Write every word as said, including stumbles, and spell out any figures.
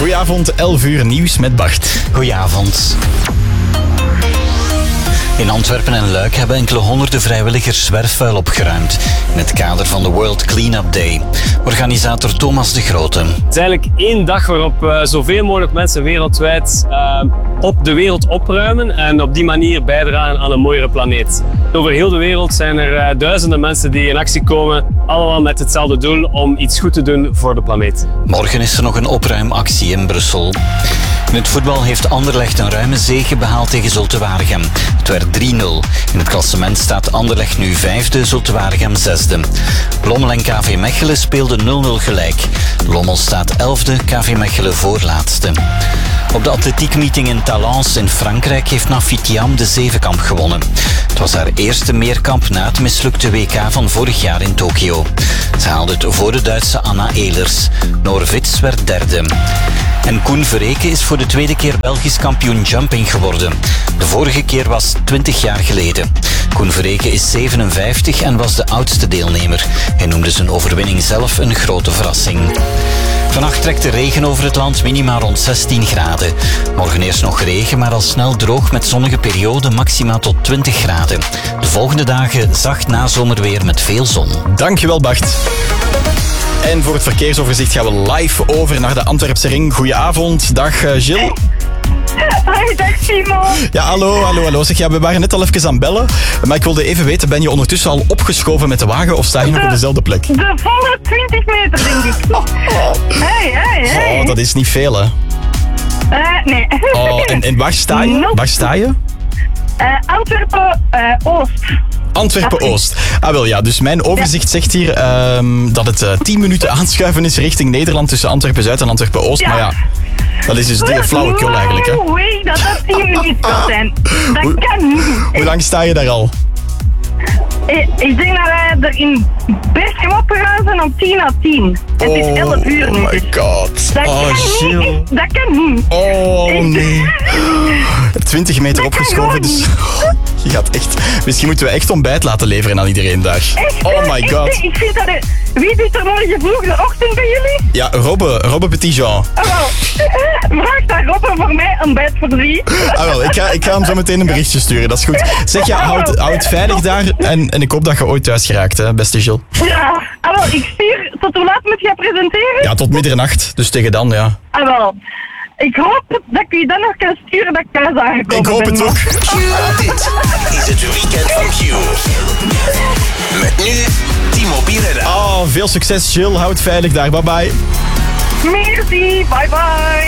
Goedenavond, elf uur nieuws met Bart. Goedenavond. In Antwerpen en Luik hebben enkele honderden vrijwilligers zwerfvuil opgeruimd in het kader van de World Cleanup Day. Organisator Thomas de Grote. Het is eigenlijk één dag waarop uh, zoveel mogelijk mensen wereldwijd uh, op de wereld opruimen en op die manier bijdragen aan een mooiere planeet. Over heel de wereld zijn er uh, duizenden mensen die in actie komen, allemaal met hetzelfde doel om iets goed te doen voor de planeet. Morgen is er nog een opruimactie in Brussel. In het voetbal heeft Anderlecht een ruime zege behaald tegen Zulte Waregem. Het werd drie nul. In het klassement staat Anderlecht nu vijfde, Zulte Waregem zesde. Lommel en K V Mechelen speelden nul nul gelijk. Lommel staat elfde, K V Mechelen voorlaatste. Op de atletiekmeeting in Talence in Frankrijk heeft Nafi Thiam de zevenkamp gewonnen. Het was haar eerste meerkamp na het mislukte W K van vorig jaar in Tokio. Ze haalde het voor de Duitse Anna Ehlers. Noor Vits werd derde. En Koen Verreke is voor de tweede keer Belgisch kampioen jumping geworden. De vorige keer was twintig jaar geleden. Koen Verreke is zevenenvijftig en was de oudste deelnemer. Hij noemde zijn overwinning zelf een grote verrassing. Vannacht trekt de regen over het land, minima rond zestien graden. Morgen eerst nog regen, maar al snel droog met zonnige perioden, maxima tot twintig graden. De volgende dagen zacht nazomerweer met veel zon. Dankjewel Bart. En voor het verkeersoverzicht gaan we live over naar de Antwerpse ring. Goedenavond, dag uh, Gilles. Hoi, dag Simon. Ja, hallo, hallo, hallo. Zeg, ja, we waren net al even aan het bellen, maar ik wilde even weten, ben je ondertussen al opgeschoven met de wagen of sta je de, nog op dezelfde plek? De volle twintig meter, denk ik. Oh, oh. Hey, hey, hey. Oh, dat is niet veel, hè? Uh, nee. Oh, en, en waar sta je? Waar sta je? Uh, Antwerpen-Oost. Uh, Antwerpen-Oost. Ah wel ja, dus mijn overzicht zegt hier um, dat het uh, tien minuten aanschuiven is richting Nederland tussen Antwerpen-Zuid en Antwerpen-Oost. Ja. Maar ja, dat is dus de flauwekul eigenlijk, hè? No way dat dat tien minuten kan zijn. Dat Hoe, kan niet. Hoe lang sta je daar al? Ik, ik denk dat wij er in Berchem opgegaan zijn om tien à tien. Het is oh, elf uur nu. Oh my god. Dat oh, kan Gilles. niet. Dat kan niet. Oh nee. twintig meter dat opgeschoven, dus... Je gaat echt... Misschien moeten we echt ontbijt laten leveren aan iedereen daar. Echt, oh my god. Echt, ik vind dat er... Wie doet er morgen vroeg de ochtend bij jullie? Ja, Robbe, Robbe Petitjean. Oh, wel. Vraag daar Robbe voor mij ontbijt voor drie. Ah wel, ik ga, ik ga hem zo meteen een berichtje sturen, dat is goed. Zeg, ja, houd, houd veilig daar en, en ik hoop dat je ooit thuis geraakt, hè, beste Gilles. Ja, ah, wel, ik stuur... Tot hoe laat moet je presenteren? Ja, tot middernacht, dus tegen dan, ja. Ah, wel. Ik hoop dat ik je dan nog kan sturen dat ik thuis aangekomen ben. Ik hoop het ook. Q, dit is het weekend van Q. Met nu Timo Pirera. Oh, veel succes, Gilles. Houd veilig daar. Bye bye. Merci. Bye bye.